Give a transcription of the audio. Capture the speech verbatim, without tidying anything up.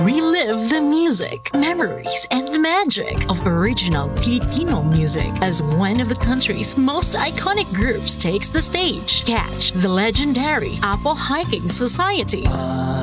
Relive the music, memories, and the magic of original Filipino music as one of the country's most iconic groups takes the stage. Catch the legendary Apple Hiking Society.